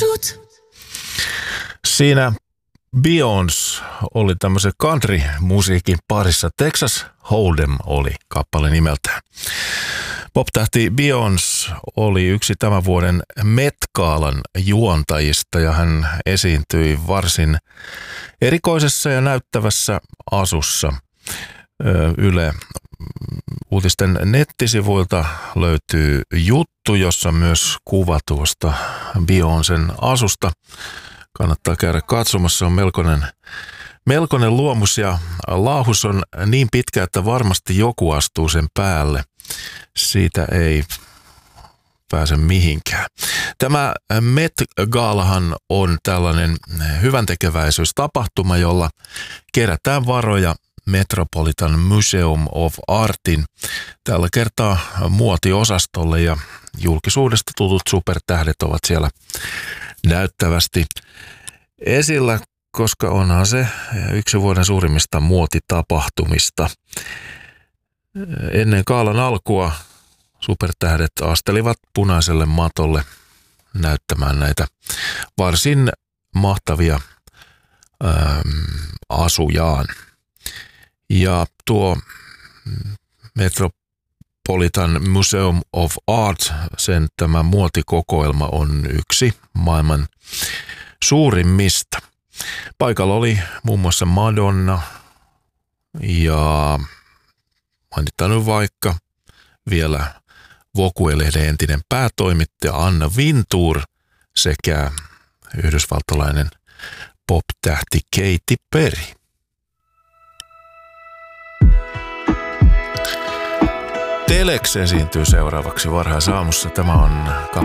Siinä Beyoncé oli tämmöisen country-musiikin parissa. Texas Hold'em oli kappale nimeltään. Pop-tähti Beyoncé oli yksi tämän vuoden Met-galan juontajista ja hän esiintyi varsin erikoisessa ja näyttävässä asussa. Yle uutisten nettisivuilta löytyy juttu, jossa myös kuva tuosta Beyoncén asusta. Kannattaa käydä katsomassa, se on melkoinen luomus ja laahus on niin pitkä, että varmasti joku astuu sen päälle. Siitä ei pääse mihinkään. Tämä Met-galahan on tällainen hyväntekeväisyystapahtuma, jolla kerätään varoja Metropolitan Museum of Artin tällä kertaa muotiosastolle ja julkisuudesta tutut supertähdet ovat siellä näyttävästi esillä, koska onhan se yksi vuoden suurimmista muotitapahtumista. Ennen gaalan alkua supertähdet astelivat punaiselle matolle näyttämään näitä varsin mahtavia asujaan. Ja tuo Metropolitan Museum of Art, sen tämä muotikokoelma on yksi maailman suurimmista. Paikalla oli muun muassa Madonna ja mainitaan nyt vaikka vielä Vogue-lehden entinen päätoimittaja Anna Wintour sekä yhdysvaltalainen pop-tähti Katy Perry. Telex esiintyy seuraavaksi varhaisaamussa. Tämä on